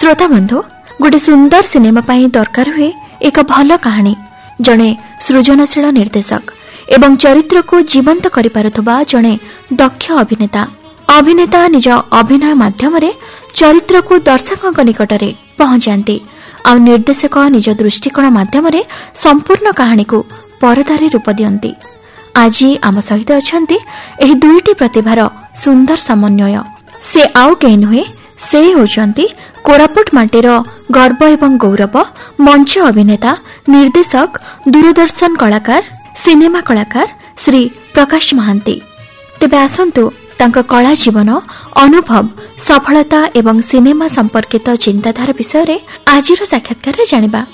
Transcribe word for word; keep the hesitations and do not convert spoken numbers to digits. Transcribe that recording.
श्रोता बंधु, गोटे सुंदर सिनेमा पाई दरकार हुए एक भल कहानी, जड़े सृजनशील निर्देशक एवं चरित्र को जीवंत करि पारुथबा जड़े दक्ष अभिनेता। अभिनेता निज अभिनय माध्यम चरित्र को दर्शकों निकटरे पहुंचाती और निर्देशक निज दृष्टिकोण माध्यम संपूर्ण कहानी को परदारे रूप दियंती। आज आम सहित अछंती एही दुईटी प्रतिभार सुंदर समन्वय। से आउ केही नुहे, से होचंती कोरापुट माटीर गर्व एवं गौरव, मंच अभिनेता, निर्देशक, दूरदर्शन कलाकार, सिनेमा कलाकार श्री प्रकाश महांती। तेबे आसंतु तांका कला जीवन, अनुभव, सफलता एवं सिनेमा संपर्कित चिंताधारा विषय रे आजिर साक्षात्कार रे जानिबा।